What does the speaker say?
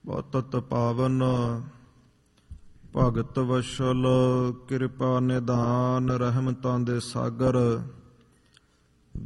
ਪਤਿਤ ਪਾਵਨ ਭਗਤ ਵਸ਼ਲ ਕਿਰਪਾ ਨਿਧਾਨ ਰਹਿਮਤਾਂ ਦੇ ਸਾਗਰ